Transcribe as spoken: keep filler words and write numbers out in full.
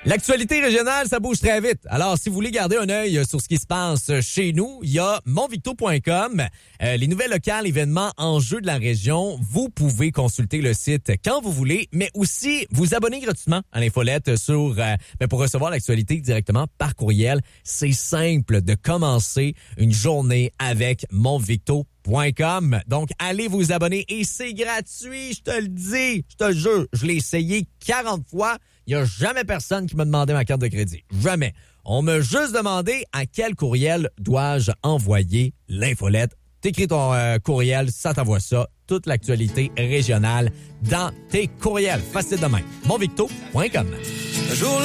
L'actualité régionale, ça bouge très vite. Alors, si vous voulez garder un œil sur ce qui se passe chez nous, il y a monvicto point com. Euh, les nouvelles locales, événements, enjeux de la région. Vous pouvez consulter le site quand vous voulez, mais aussi vous abonner gratuitement à l'infolette sur, euh, ben pour recevoir l'actualité directement par courriel. C'est simple de commencer une journée avec monvicto point com. Donc, allez vous abonner et c'est gratuit, je te le dis, je te le jure. Je l'ai essayé quarante fois. Il n'y a jamais personne qui m'a demandé ma carte de crédit. Jamais. On m'a juste demandé à quel courriel dois-je envoyer l'infolette. T'écris ton euh, courriel, ça t'envoie ça. Toute l'actualité régionale dans tes courriels. Facile de même. monvicto point com.